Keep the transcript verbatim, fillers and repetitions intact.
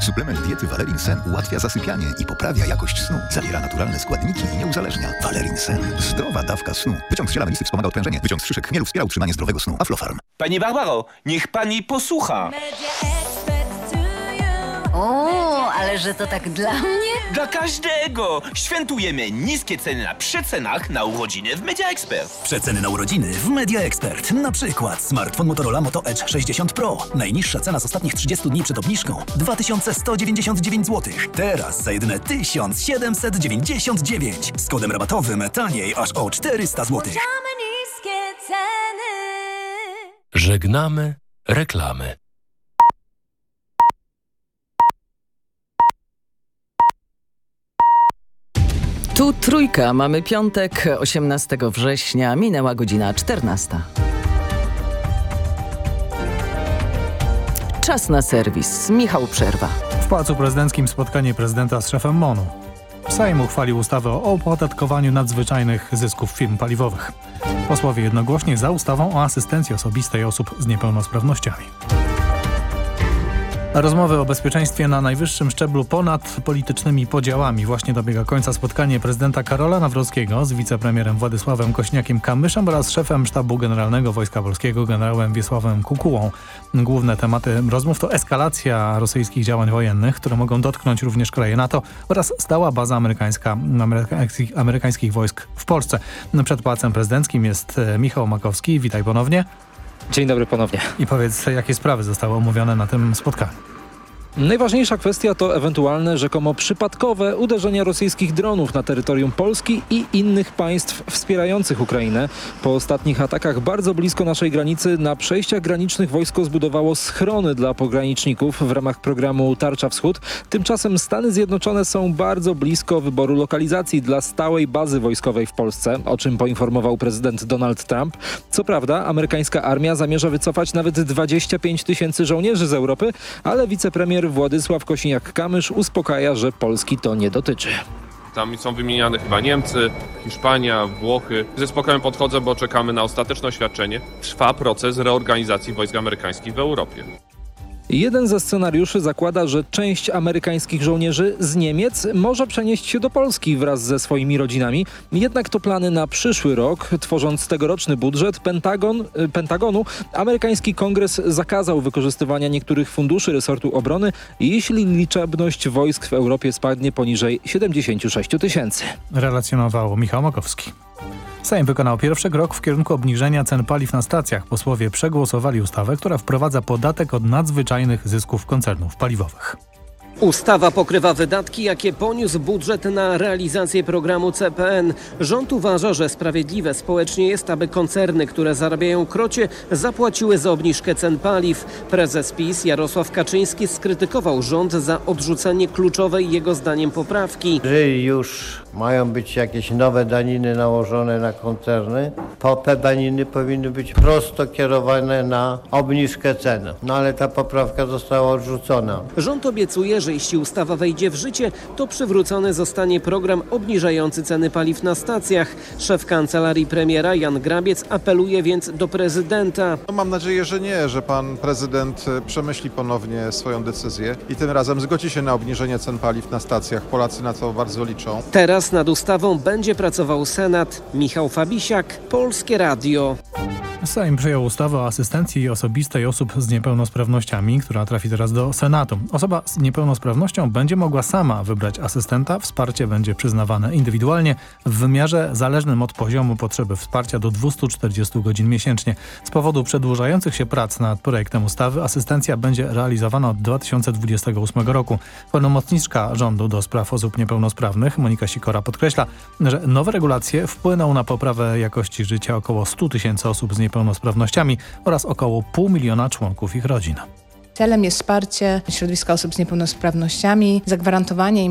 Suplement diety Valerin Sen ułatwia zasypianie i poprawia jakość snu. Zawiera naturalne składniki i nie uzależnia. Valerin Sen. Zdrowa dawka snu. Wyciąg z ziela melisy wspomaga odprężenie. Wyciąg z szyszek chmielu wspiera utrzymanie zdrowego snu. Aflofarm. Pani Barbaro, niech pani posłucha. O, ale że to tak dla mnie? Dla każdego! Świętujemy niskie ceny na przecenach na urodziny w Media Expert. Przeceny na urodziny w Media Expert. Na przykład smartfon Motorola Moto Edge sześćdziesiąt Pro. Najniższa cena z ostatnich trzydziestu dni przed obniżką dwa tysiące sto dziewięćdziesiąt dziewięć złotych. Teraz za jedyne tysiąc siedemset dziewięćdziesiąt dziewięć. Z kodem rabatowym taniej aż o czterysta złotych. Niskie ceny. Żegnamy reklamy. Tu Trójka, mamy piątek, osiemnastego września, minęła godzina czternasta. Czas na serwis. Michał Przerwa. W Pałacu Prezydenckim spotkanie prezydenta z szefem MON-u. Sejm uchwalił ustawę o opodatkowaniu nadzwyczajnych zysków firm paliwowych. Posłowie jednogłośnie za ustawą o asystencji osobistej osób z niepełnosprawnościami. Rozmowy o bezpieczeństwie na najwyższym szczeblu ponad politycznymi podziałami. Właśnie dobiega końca spotkanie prezydenta Karola Nawrockiego z wicepremierem Władysławem Kośniakiem-Kamyszem oraz szefem Sztabu Generalnego Wojska Polskiego generałem Wiesławem Kukułą. Główne tematy rozmów to eskalacja rosyjskich działań wojennych, które mogą dotknąć również kraje NATO oraz stała baza amerykańska, amerykańskich, amerykańskich wojsk w Polsce. Przed Pałacem Prezydenckim jest Michał Makowski. Witaj ponownie. Dzień dobry ponownie. I powiedz, jakie sprawy zostały omówione na tym spotkaniu? Najważniejsza kwestia to ewentualne rzekomo przypadkowe uderzenia rosyjskich dronów na terytorium Polski i innych państw wspierających Ukrainę. Po ostatnich atakach bardzo blisko naszej granicy na przejściach granicznych wojsko zbudowało schrony dla pograniczników w ramach programu Tarcza Wschód. Tymczasem Stany Zjednoczone są bardzo blisko wyboru lokalizacji dla stałej bazy wojskowej w Polsce, o czym poinformował prezydent Donald Trump. Co prawda amerykańska armia zamierza wycofać nawet dwadzieścia pięć tysięcy żołnierzy z Europy, ale wicepremier Władysław Kosiniak-Kamysz uspokaja, że Polski to nie dotyczy. Tam są wymieniane chyba Niemcy, Hiszpania, Włochy. Ze spokojem podchodzę, bo czekamy na ostateczne oświadczenie. Trwa proces reorganizacji wojsk amerykańskich w Europie. Jeden ze scenariuszy zakłada, że część amerykańskich żołnierzy z Niemiec może przenieść się do Polski wraz ze swoimi rodzinami. Jednak to plany na przyszły rok. Tworząc tegoroczny budżet Pentagon, Pentagonu, amerykański kongres zakazał wykorzystywania niektórych funduszy resortu obrony, jeśli liczebność wojsk w Europie spadnie poniżej siedemdziesięciu sześciu tysięcy. Relacjonował Michał Makowski. Sejm wykonał pierwszy krok w kierunku obniżenia cen paliw na stacjach. Posłowie przegłosowali ustawę, która wprowadza podatek od nadzwyczajnych zysków koncernów paliwowych. Ustawa pokrywa wydatki, jakie poniósł budżet na realizację programu C P N. Rząd uważa, że sprawiedliwe społecznie jest, aby koncerny, które zarabiają krocie, zapłaciły za obniżkę cen paliw. Prezes PiS Jarosław Kaczyński skrytykował rząd za odrzucenie kluczowej jego zdaniem poprawki. Jeżeli już mają być jakieś nowe daniny nałożone na koncerny, to te daniny powinny być prosto kierowane na obniżkę cen. No ale ta poprawka została odrzucona. Rząd obiecuje, że jeśli ustawa wejdzie w życie, to przywrócony zostanie program obniżający ceny paliw na stacjach. Szef kancelarii premiera Jan Grabiec apeluje więc do prezydenta. No mam nadzieję, że nie, że pan prezydent przemyśli ponownie swoją decyzję i tym razem zgodzi się na obniżenie cen paliw na stacjach. Polacy na to bardzo liczą. Teraz nad ustawą będzie pracował Senat. Michał Fabisiak, Polskie Radio. Sejm przyjął ustawę o asystencji osobistej osób z niepełnosprawnościami, która trafi teraz do Senatu. Osoba z niepełnosprawnością będzie mogła sama wybrać asystenta. Wsparcie będzie przyznawane indywidualnie w wymiarze zależnym od poziomu potrzeby wsparcia do dwieście czterdzieści godzin miesięcznie. Z powodu przedłużających się prac nad projektem ustawy asystencja będzie realizowana od dwa tysiące dwudziestego ósmego roku. Pełnomocniczka rządu do spraw osób niepełnosprawnych Monika Sikora podkreśla, że nowe regulacje wpłyną na poprawę jakości życia około stu tysięcy osób z niepełnosprawnościami oraz około pół miliona członków ich rodzin. Celem jest wsparcie środowiska osób z niepełnosprawnościami, zagwarantowanie im